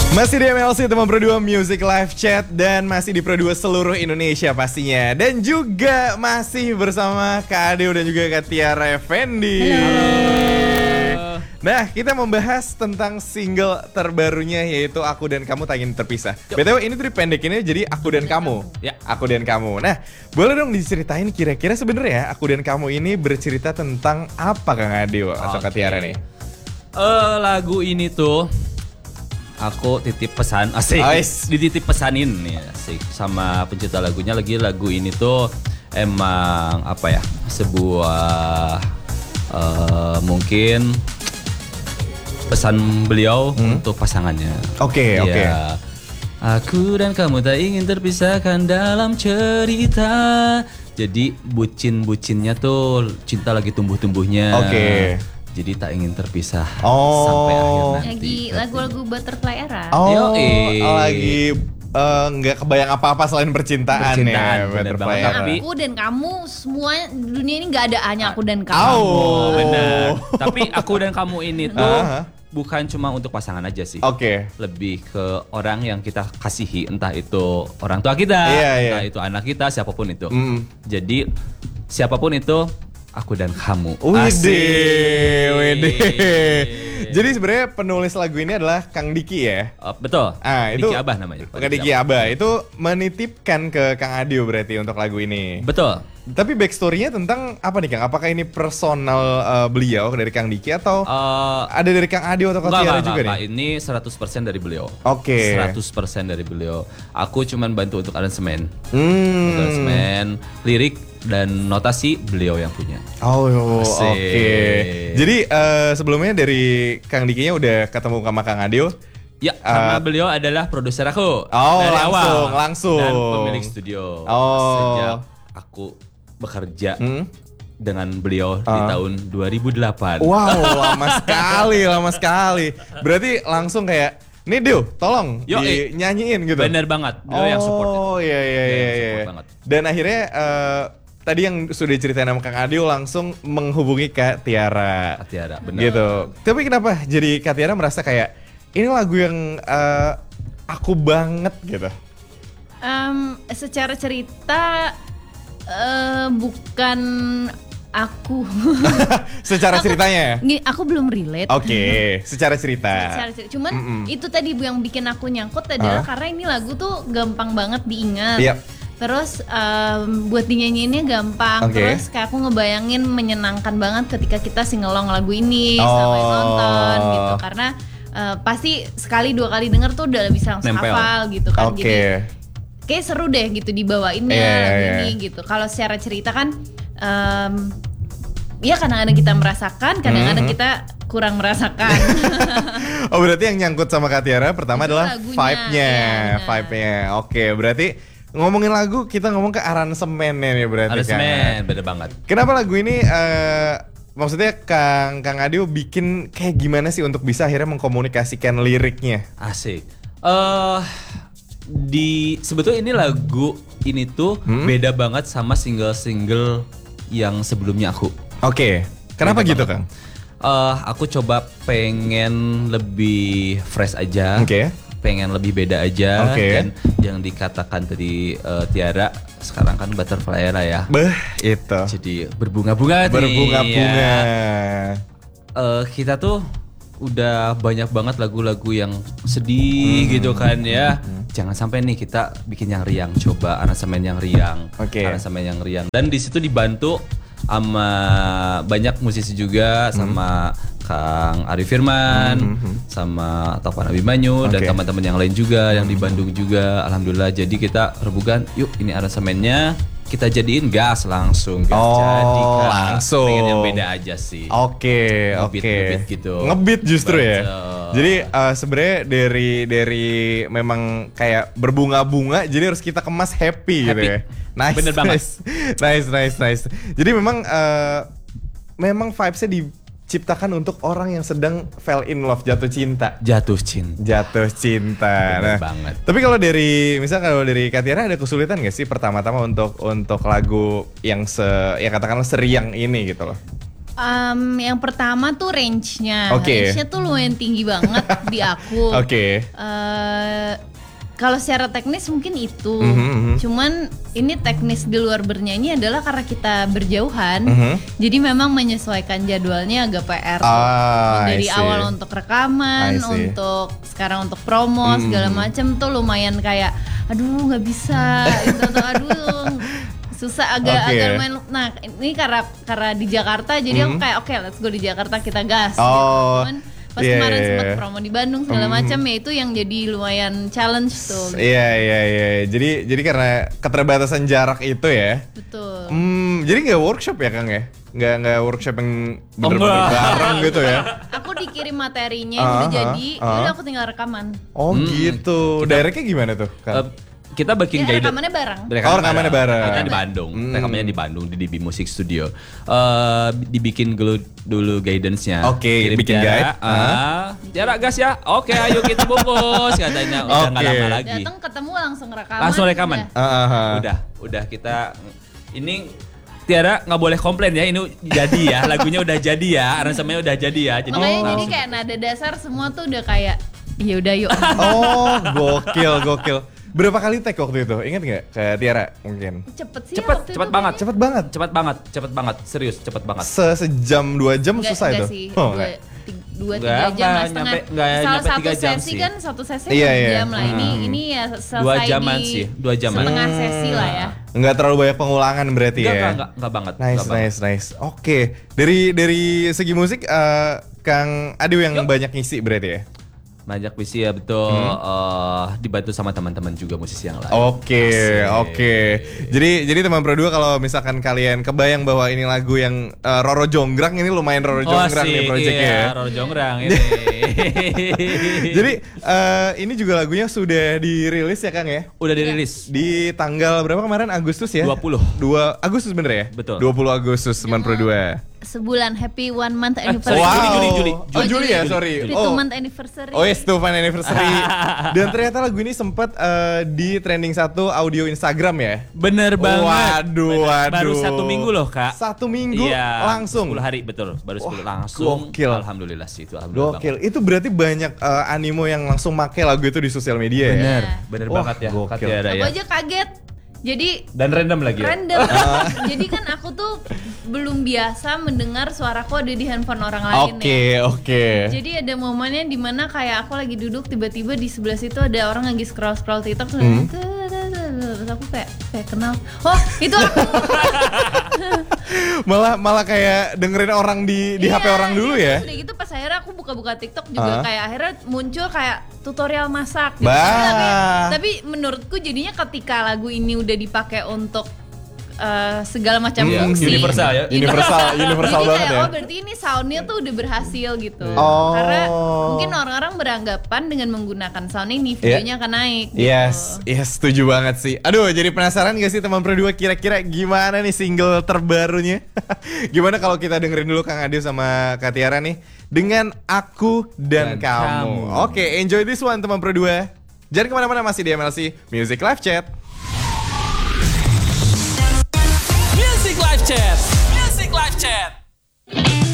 Masih di MLC Teman Pro 2 Music Live Chat dan masih di Pro 2 seluruh Indonesia pastinya. Dan juga masih bersama Kak Adeo dan juga Kak Tiara Effendi. Halo. Nah, kita membahas tentang single terbarunya yaitu Aku dan Kamu Tak Ingin Terpisah. BTW ini tuh pendekinnya jadi Aku dan Kamu. Ya. Aku dan Kamu. Nah, boleh dong diceritain kira-kira sebenarnya Aku dan Kamu ini bercerita tentang apa Kang Adeo atau Kak Tiara nih? Lagu ini tuh aku titip pesan, asik, dititip pesanin nih, asik, sama pencipta lagunya. Lagi lagu ini tuh emang apa ya, sebuah mungkin pesan beliau untuk pasangannya. Oke. Aku dan kamu tak ingin terpisahkan dalam cerita. Jadi bucin-bucinnya tuh cinta lagi tumbuh-tumbuhnya. Oke. Jadi tak ingin terpisah sampai akhir nanti. Lagi lagu-lagu Butterfly Era. Lagi nggak kebayang apa-apa selain percintaan ya. Bener banget. Tapi aku dan kamu semua dunia ini nggak ada hanya aku dan kamu. Benar. Tapi aku dan kamu ini tuh bukan cuma untuk pasangan aja sih. Lebih ke orang yang kita kasihi, entah itu orang tua kita, entah itu anak kita, siapapun itu. Jadi siapapun itu, aku dan kamu. Wede. Jadi sebenarnya penulis lagu ini adalah Kang Diki ya? Betul. Itu Diki Abah namanya. Kang Diki Abah itu menitipkan ke Kang Adeo berarti untuk lagu ini. Betul. Tapi backstory-nya tentang apa nih Kang? Apakah ini personal beliau dari Kang Diki atau ada dari Kang Adeo atau Kang Tiara juga nih? Ini 100% dari beliau. 100% dari beliau. Aku cuman bantu untuk aransemen. Aransemen, lirik dan notasi beliau yang punya. Oke. Jadi sebelumnya dari Kang Dikinya udah ketemu sama Kang Adeo? Ya, karena beliau adalah produser aku dari langsung dan pemilik studio. Sejak aku bekerja dengan beliau di tahun 2008. Wow, lama sekali. Berarti langsung kayak, nih Deo, tolong dinyanyiin gitu. Bener banget, beliau yang support. Iya. Dan akhirnya tadi yang sudah diceritain sama Kang Adeo langsung menghubungi Kak Tiara. Benar. Gitu. Tapi kenapa jadi Kak Tiara merasa kayak ini lagu yang aku banget gitu? Secara cerita bukan aku. Secara ceritanya? Aku belum relate. Secara cerita. Cuman itu tadi yang bikin aku nyangkut adalah karena ini lagu tuh gampang banget diingat. Terus buat dinyanyiinnya gampang. Terus kayak aku ngebayangin menyenangkan banget ketika kita singelong lagu ini sama yang nonton gitu. Karena pasti sekali dua kali denger tuh udah bisa langsung hafal gitu kan. Jadi kayak seru deh gitu dibawainnya lagu ini gitu. Kalau secara cerita kan ya kadang-kadang kita merasakan, kadang-kadang kita kurang merasakan. Berarti yang nyangkut sama Kak Tiara pertama itu adalah vibe-nya. Berarti ngomongin lagu kita ngomong ke aransemennya nih berarti. Aransemen, beda banget. Kenapa lagu ini maksudnya Kang Adeo bikin kayak gimana sih untuk bisa akhirnya mengkomunikasikan liriknya? Asik. Sebetulnya ini lagu ini tuh beda banget sama single-single yang sebelumnya aku. Kenapa gitu Kang? Aku coba pengen lebih fresh aja. Pengen lebih beda aja. Dan yang dikatakan tadi Tiara sekarang kan Butterfly Era ya. Itu. Jadi berbunga-bunga ya. Kita tuh udah banyak banget lagu-lagu yang sedih gitu kan ya. Jangan sampai nih kita bikin yang riang, coba aransemen yang riang. Aransemen yang riang. Dan di situ dibantu sama banyak musisi juga, sama Kang Arif Firman, sama Taufan Abimanyu dan teman-teman yang lain juga yang di Bandung juga. Alhamdulillah, jadi kita rebukan, yuk ini aransemennya kita jadiin gas langsung. Jadi langsung. Pengen yang beda aja sih. Ngebeat gitu. Ngebeat justru ya. Jadi sebenarnya dari memang kayak berbunga-bunga, jadi harus kita kemas happy. Gitu ya. Nice. Bener banget. Nice. Jadi memang vibes-nya diciptakan untuk orang yang sedang fell in love, jatuh cinta. Bener banget. Tapi kalau dari Kak Tiara ada kesulitan nggak sih pertama-tama untuk lagu yang katakanlah seriang ini gitu loh? Yang pertama tuh range-nya. Range-nya tuh lumayan tinggi banget di aku. Kalau secara teknis mungkin itu. Cuman ini teknis di luar bernyanyi adalah karena kita berjauhan. Jadi memang menyesuaikan jadwalnya agak PR. Dari awal untuk rekaman, untuk sekarang untuk promo segala macam tuh lumayan kayak aduh nggak bisa gitu, atau aduh susah agak main. Nah ini karena di Jakarta jadi aku kayak oke, let's go di Jakarta kita gas gitu. Cuman pas kemarin sempat promo di Bandung segala macam ya itu yang jadi lumayan challenge tuh. Iya. Jadi karena keterbatasan jarak itu ya. Betul. Jadi nggak workshop ya Kang ya? Nggak workshop yang bener-bener bareng gitu ya? Aku dikirim materinya udah jadi, udah aku tinggal rekaman. Oh gitu. Directnya gimana tuh Kang? Kita bikin rekamannya bareng. Rekamannya bareng. Kita di Bandung. Rekamannya di Bandung di DB Music Studio. Dibikin dulu guidance-nya. Bikin guide. Jarak gas ya. Oke, ayo kita bungkus katanya. Udah enggak lama lagi. Datang ketemu langsung rekaman. Langsung rekaman. Udah kita ini Tiara nggak boleh komplain ya, ini jadi ya, lagunya udah jadi ya, aransemennya udah jadi ya. Jadi makanya jadi kayak nada dasar semua tuh udah kayak ya udah yuk. Gokil. Berapa kali take waktu itu? Ingat nggak ke Tiara mungkin? Cepet banget. Serius, cepet banget. Sejam 2 jam susah itu? Sih. 2-3 jam lah setengah. Salah satu sesi kan satu sesi 2 jam lah. Ini ya selesai 2 jaman sih, 2 jaman. Setengah sesi lah ya. Enggak terlalu banyak pengulangan berarti ya? Enggak banget. Nice. Oke. Dari segi musik Kang Adi yang banyak ngisi berarti ya? Banyak visi ya betul. Dibantu sama teman-teman juga musisi yang lain. Oke. Jadi teman Pro 2 kalau misalkan kalian kebayang bahwa ini lagu yang Roro Jonggrang, ini lumayan Roro Jonggrang nih projectnya ya. Roro Jonggrang ini. Jadi ini juga lagunya sudah dirilis ya Kang ya? Udah dirilis. Di tanggal berapa kemarin? Agustus ya? 2 Agustus bener ya? Betul. 20 Agustus teman Pro 2. Sebulan happy 1 month anniversary. Juli ya, sorry. 2 month anniversary. Yes, 2 month anniversary. Dan ternyata lagu ini sempat di trending 1 audio Instagram ya. Bener banget. Waduh. Baru 1 minggu loh Kak. 1 minggu langsung. 10 hari betul. Baru 10 langsung. Gokil. Alhamdulillah sih itu. Gokil. Itu berarti banyak animo yang langsung make lagu itu di sosial media ya. Bener banget ya. Gokil. Aku aja kaget. Jadi dan random lagi ya? Jadi kan aku tuh belum biasa mendengar suaraku ada di handphone orang lain. Oke. Jadi ada momennya dimana kayak aku lagi duduk tiba-tiba di sebelah situ ada orang lagi scroll TikTok terus aku kayak kenal. Oh itu aku. malah kayak dengerin orang di HP orang dulu ya. Udah gitu pas akhirnya aku buka TikTok juga kayak akhirnya muncul kayak tutorial masak gitu. Tapi menurutku jadinya ketika lagu ini udah dipakai untuk segala macam fungsi. Universal ya. Universal banget kayak, ya. Berarti ini soundnya tuh udah berhasil gitu. Karena mungkin orang-orang beranggapan dengan menggunakan sound ini videonya akan naik gitu. Yes, setuju banget sih. Aduh, jadi penasaran gak sih teman Pro 2 kira-kira gimana nih single terbarunya? Gimana kalau kita dengerin dulu Kang Adi sama Kak Tiara nih dengan Aku dan Kamu. Oke, enjoy this one teman Pro 2. Jangan kemana-mana, masih di MLC Music Live Chat. Music Live Chat.